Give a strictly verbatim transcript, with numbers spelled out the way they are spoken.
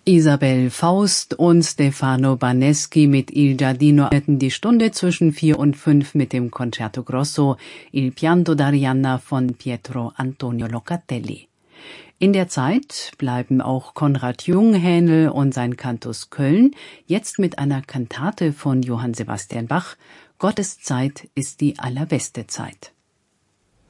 Isabel Faust und Stefano Baneschi mit Il Giardino hätten die Stunde zwischen vier und fünf mit dem Concerto Grosso Il Pianto d'Arianna von Pietro Antonio Locatelli. In der Zeit bleiben auch Konrad Junghänel und sein Cantus Köln jetzt mit einer Kantate von Johann Sebastian Bach. Gottes Zeit ist die allerbeste Zeit.